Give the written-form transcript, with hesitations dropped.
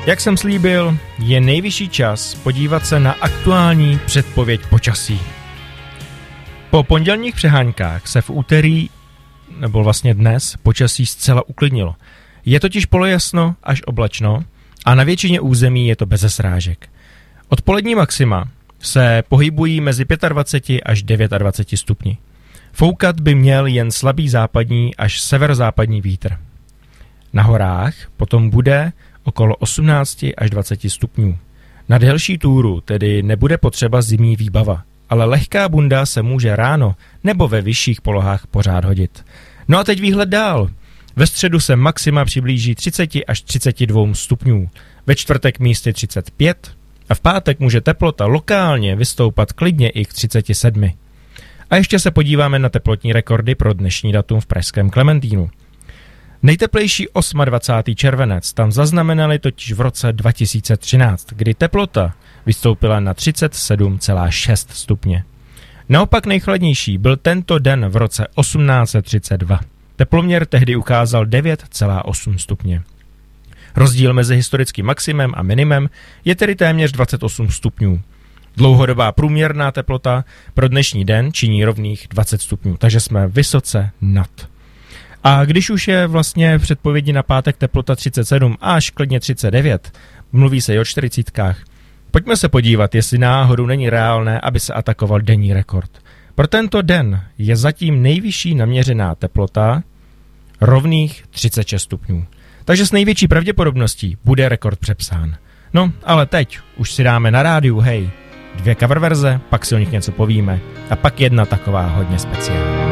Jak jsem slíbil, je nejvyšší čas podívat se na aktuální předpověď počasí. Po pondělních přeháňkách se v úterý, nebo vlastně dnes, počasí zcela uklidnilo. Je totiž polojasno až oblačno a na většině území je to beze srážek. Odpolední maxima se pohybují mezi 25 až 29 stupni. Foukat by měl jen slabý západní až severozápadní vítr. Na horách potom bude okolo 18 až 20 stupňů. Na delší túru tedy nebude potřeba zimní výbava, ale lehká bunda se může ráno nebo ve vyšších polohách pořád hodit. No a teď výhled dál. Ve středu se maxima přiblíží 30 až 32 stupňů, ve čtvrtek místy 35 a v pátek může teplota lokálně vystoupat klidně i k 37. A ještě se podíváme na teplotní rekordy pro dnešní datum v pražském Klementínu. Nejteplejší 28. červenec tam zaznamenali totiž v roce 2013, kdy teplota vystoupila na 37,6 stupně. Naopak nejchladnější byl tento den v roce 1832. Teploměr tehdy ukázal 9,8 stupně. Rozdíl mezi historickým maximem a minimem je tedy téměř 28 stupňů. Dlouhodobá průměrná teplota pro dnešní den činí rovných 20 stupňů, takže jsme vysoce nad. A když už je vlastně v předpovědi na pátek teplota 37 až klidně 39, mluví se i o 40, pojďme se podívat, jestli náhodou není reálné, aby se atakoval denní rekord. Pro tento den je zatím nejvyšší naměřená teplota rovných 36 stupňů. Takže s největší pravděpodobností bude rekord přepsán. No, ale teď už si dáme na rádiu, hej, 2 cover verze, pak si o nich něco povíme a pak jedna taková hodně speciální.